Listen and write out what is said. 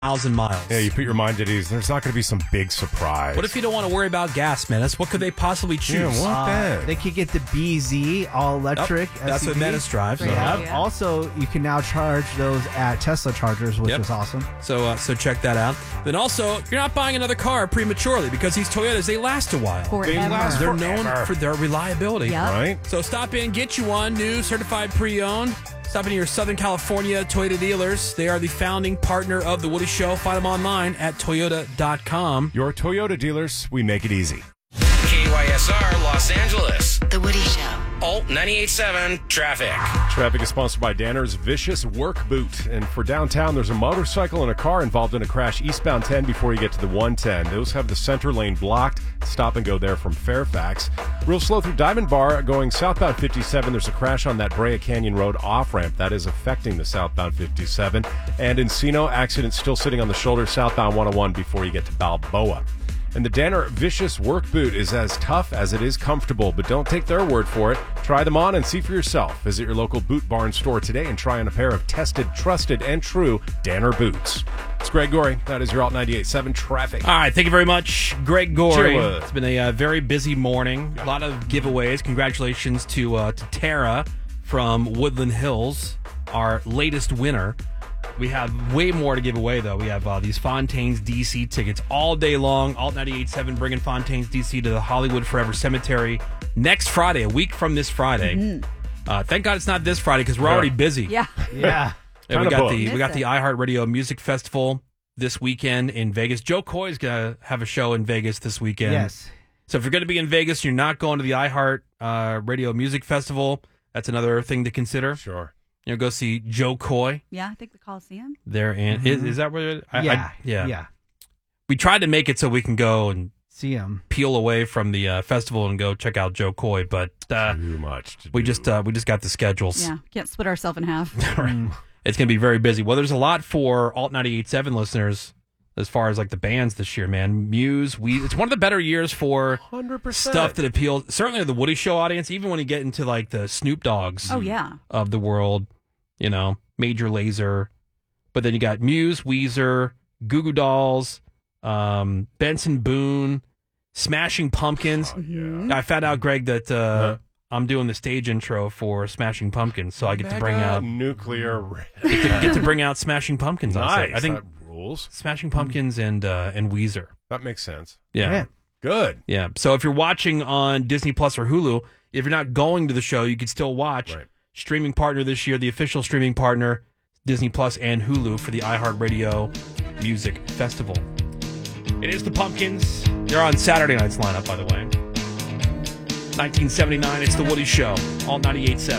miles. Yeah, you put your mind at ease. There's not going to be some big surprise. What if you don't want to worry about gas, Menace? What could they possibly choose? Yeah, what then? They could get the BZ all-electric SUV. That's what Menace drives. They have. Also, you can now charge those at Tesla chargers, which is awesome. So check that out. Then also, you're not buying another car prematurely because these Toyotas, they last a while. Forever. They're known for their reliability. Yep. Right? So stop in, get you one, new, certified pre-owned. Stop into your Southern California Toyota dealers. They are the founding partner of The Woody Show. Find them online at Toyota.com. Your Toyota dealers, we make it easy. KYSR Los Angeles. The Woody Show. Alt 98.7 Traffic. Traffic is sponsored by Danner's Vicious Work Boot. And for downtown, there's a motorcycle and a car involved in a crash eastbound 10 before you get to the 110. Those have the center lane blocked. Stop and go there from Fairfax. Real slow through Diamond Bar going southbound 57. There's a crash on that Brea Canyon Road off-ramp. That is affecting the southbound 57. And Encino, accident still sitting on the shoulder southbound 101 before you get to Balboa. And the Danner Vicious Work Boot is as tough as it is comfortable, but don't take their word for it. Try them on and see for yourself. Visit your local Boot Barn store today and try on a pair of tested, trusted, and true Danner boots. It's Greg Gorey. That is your Alt 98.7 Traffic. All right, thank you very much, Greg Gorey. Sure. It's been a very busy morning. A lot of giveaways. Congratulations to Tara from Woodland Hills, our latest winner. We have way more to give away, though. We have these Fontaines DC tickets all day long. Alt 98.7 bringing Fontaines DC to the Hollywood Forever Cemetery next Friday, a week from this Friday. Mm-hmm. Thank God it's not this Friday because we're already busy. Yeah. Yeah. And we got the iHeartRadio Music Festival this weekend in Vegas. Joe Coy's going to have a show in Vegas this weekend. Yes. So if you're going to be in Vegas, you're not going to the iHeartRadio Music Festival. That's another thing to consider. Sure. You know, go see Joe Coy. Yeah, I think the Coliseum. There in is that where? Yeah. We tried to make it so we can go and See him. peel away from the festival and go check out Joe Coy, but Too much to we do. just got the schedules. Yeah, can't split ourselves in half. It's going to be very busy. Well, there's a lot for Alt 98.7 listeners as far as like the bands this year, man. Muse, it's one of the better years for 100%. stuff that appeals certainly to the Woody Show audience, even when you get into like the Snoop Dogs Oh, yeah. of the world, you know, Major Lazer. But then you got Muse, Weezer, Goo Goo Dolls, Benson Boone, Smashing Pumpkins. Yeah. I found out, Greg, that I'm doing the stage intro for Smashing Pumpkins, so I get to bring out nuclear. get to bring out Smashing Pumpkins on stage. Nice. I think That rules. Smashing Pumpkins and Weezer. That makes sense. Yeah. Good. Yeah. So if you're watching on Disney Plus or Hulu, if you're not going to the show, you can still watch. Right. Streaming partner this year, the official streaming partner, Disney Plus and Hulu for the iHeartRadio Music Festival. It is the Pumpkins. They're on Saturday night's lineup, by the way. 1979, it's The Woody Show, Alt 98.7.